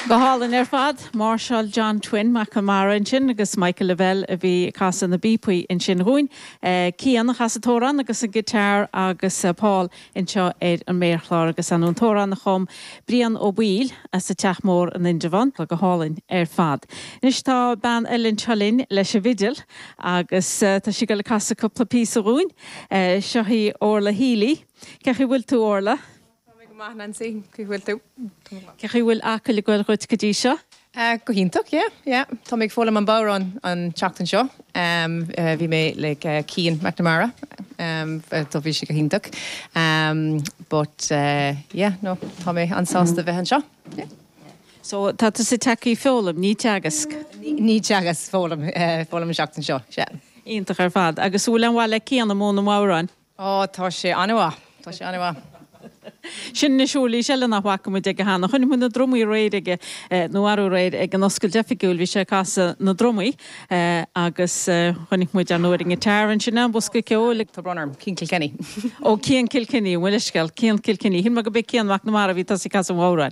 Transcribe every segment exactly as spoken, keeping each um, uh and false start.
Gohalin ar fad, Marshall John Twin Macamara in sin agus Michael Lavelle a bhí casan na bípuí in sin rúin. Cian chasatóran agus a gitar agus uh, Paul in seo éid an méirchlár agus an tóran na chum Brian ó Bíl as a teachmór an Indavan le gohalin ar fad. Nis tá ban Ellen Chalin leis a vidil agus uh, tá si go le casa cúpla pí a rúin. Uh, seo hí orla hílí. Cechi bhfuil tú orla? Má Nancy, chuhfuil tú. Cechi bhfuil acail goil ruit go dtí seo? Go hintach, yeah, yeah. Tá mig fóla man báir an an teachtain seo. Um, uh, bhí mé le uh, Cian McNamara. Um, tá bhí si go hintach. Um, but, uh, yeah, no, tá mé ansásta bheith an seo. Yeah. So, tá tú sa tací fólam, ní teagas? Ní teagas fólam, uh, fólam teachtain seo, yeah. Ítach ar fad. Agus bhfuil an bhile Cian am móna máran? Ó, tá sé anhá, tá sé anhá. Sin na siúlí sele nach bhacha mu ag hána. Chun mu na dromí réid ag nó arú réid ag an oscail defigiúil bhí sé casa na dromí agus chunig mu an nuair in tearann sin an bosca ceolaigh. Tá bronnarm, Cian Kilkenny. Ó Cian Kilkenny, bhfuil isceil, Cian Kilkenny. Hín me go bit Cian McNamara bhí tá sa casa mhóran.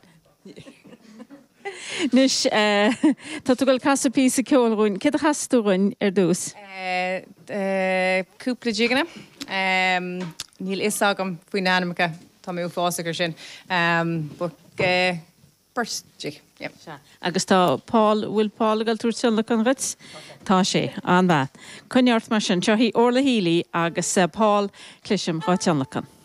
Nis, tá tú goil casa pí sa ceolrún. Cé a chasúin ar dús? Cúpla díganna. Níl is agam faoi náimicha. Tá mé fásagur sin. Um, but uh, burstí. Yeah. Agus tá Paul, bhfuil Paul gal túr siúla an rits? Tá sé, an bheith. Cynneart mar sin, seo hí orla hílí agus uh, Paul Clisham Háitianlacan.